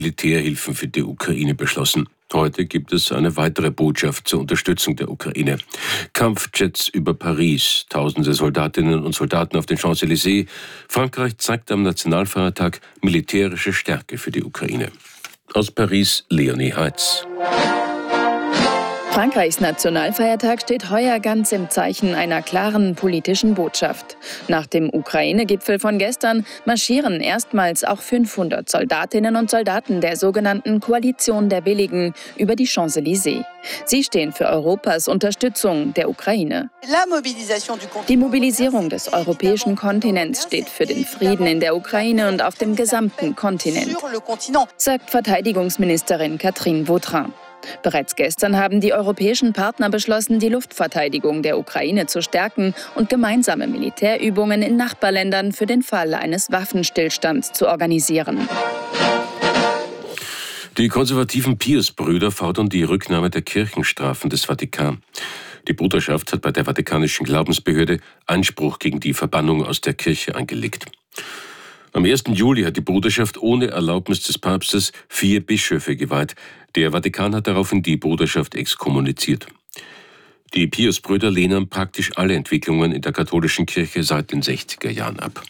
Militärhilfen für die Ukraine beschlossen. Heute gibt es eine weitere Botschaft zur Unterstützung der Ukraine. Kampfjets über Paris, tausende Soldatinnen und Soldaten auf den Champs-Élysées. Frankreich zeigt am Nationalfeiertag militärische Stärke für die Ukraine. Aus Paris, Leonie Heitz. Frankreichs Nationalfeiertag steht heuer ganz im Zeichen einer klaren politischen Botschaft. Nach dem Ukraine-Gipfel von gestern marschieren erstmals auch 500 Soldatinnen und Soldaten der sogenannten Koalition der Willigen über die Champs-Élysées. Sie stehen für Europas Unterstützung der Ukraine. Die Mobilisierung des europäischen Kontinents steht für den Frieden in der Ukraine und auf dem gesamten Kontinent, sagt Verteidigungsministerin Catherine Vautrin. Bereits gestern haben die europäischen Partner beschlossen, die Luftverteidigung der Ukraine zu stärken und gemeinsame Militärübungen in Nachbarländern für den Fall eines Waffenstillstands zu organisieren. Die konservativen Pius-Brüder fordern die Rücknahme der Kirchenstrafen des Vatikan. Die Bruderschaft hat bei der Vatikanischen Glaubensbehörde Einspruch gegen die Verbannung aus der Kirche eingelegt. Am 1. Juli hat die Bruderschaft ohne Erlaubnis des Papstes 4 Bischöfe geweiht. Der Vatikan hat daraufhin die Bruderschaft exkommuniziert. Die Pius-Brüder lehnen praktisch alle Entwicklungen in der katholischen Kirche seit den 60er Jahren ab.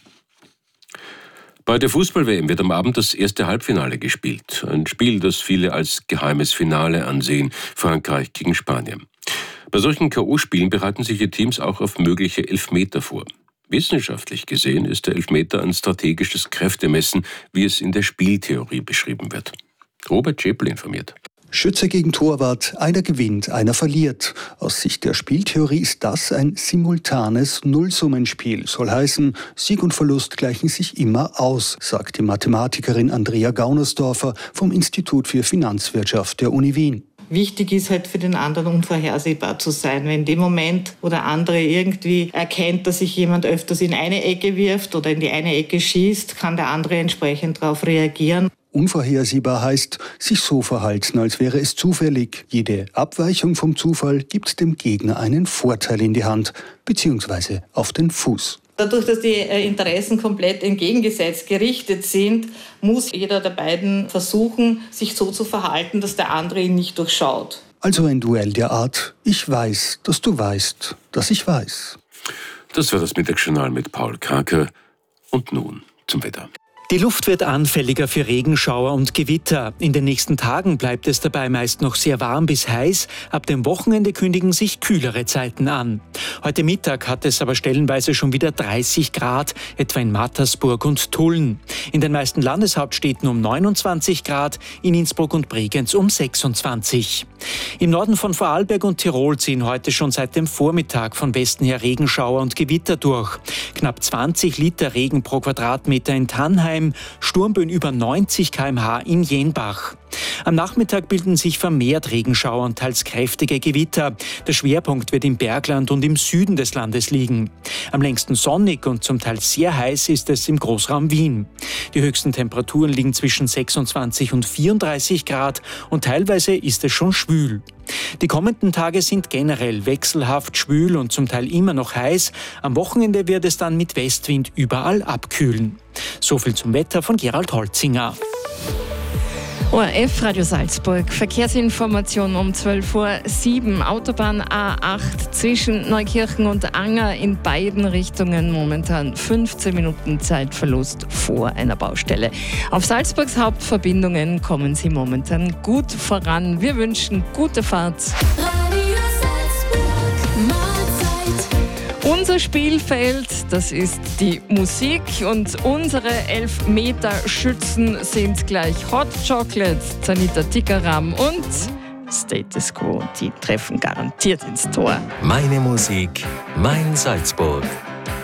Bei der Fußball-WM wird am Abend das erste Halbfinale gespielt. Ein Spiel, das viele als geheimes Finale ansehen, Frankreich gegen Spanien. Bei solchen K.O.-Spielen bereiten sich die Teams auch auf mögliche Elfmeter vor. Wissenschaftlich gesehen ist der Elfmeter ein strategisches Kräftemessen, wie es in der Spieltheorie beschrieben wird. Robert Schäpel informiert. Schütze gegen Torwart, einer gewinnt, einer verliert. Aus Sicht der Spieltheorie ist das ein simultanes Nullsummenspiel. Soll heißen, Sieg und Verlust gleichen sich immer aus, sagt die Mathematikerin Andrea Gaunersdorfer vom Institut für Finanzwirtschaft der Uni Wien. Wichtig ist halt für den anderen unvorhersehbar zu sein. Wenn in dem Moment, wo der andere irgendwie erkennt, dass sich jemand öfters in eine Ecke wirft oder in die eine Ecke schießt, kann der andere entsprechend darauf reagieren. Unvorhersehbar heißt, sich so verhalten, als wäre es zufällig. Jede Abweichung vom Zufall gibt dem Gegner einen Vorteil in die Hand bzw. auf den Fuß. Dadurch, dass die Interessen komplett entgegengesetzt gerichtet sind, muss jeder der beiden versuchen, sich so zu verhalten, dass der andere ihn nicht durchschaut. Also ein Duell der Art, ich weiß, dass du weißt, dass ich weiß. Das war das Mittagsjournal mit Paul Kraker. Und nun zum Wetter. Die Luft wird anfälliger für Regenschauer und Gewitter. In den nächsten Tagen bleibt es dabei meist noch sehr warm bis heiß. Ab dem Wochenende kündigen sich kühlere Zeiten an. Heute Mittag hat es aber stellenweise schon wieder 30 Grad, etwa in Mattersburg und Tulln. In den meisten Landeshauptstädten um 29 Grad, in Innsbruck und Bregenz um 26. Im Norden von Vorarlberg und Tirol ziehen heute schon seit dem Vormittag von Westen her Regenschauer und Gewitter durch. Knapp 20 Liter Regen pro Quadratmeter in Tannheim, Sturmböen über 90 km/h in Jenbach. Am Nachmittag bilden sich vermehrt Regenschauer und teils kräftige Gewitter. Der Schwerpunkt wird im Bergland und im Süden des Landes liegen. Am längsten sonnig und zum Teil sehr heiß ist es im Großraum Wien. Die höchsten Temperaturen liegen zwischen 26 und 34 Grad und teilweise ist es schon schwül. Die kommenden Tage sind generell wechselhaft schwül und zum Teil immer noch heiß. Am Wochenende wird es dann mit Westwind überall abkühlen. Soviel zum Wetter von Gerald Holzinger. ORF Radio Salzburg. Verkehrsinformation um 12:07 Uhr. Autobahn A8 zwischen Neukirchen und Anger in beiden Richtungen. Momentan 15 Minuten Zeitverlust vor einer Baustelle. Auf Salzburgs Hauptverbindungen kommen Sie momentan gut voran. Wir wünschen gute Fahrt. Unser Spielfeld, das ist die Musik und unsere Elfmeterschützen sind gleich Hot Chocolate, Zanita Tikaram und Status Quo. Die treffen garantiert ins Tor. Meine Musik, mein Salzburg.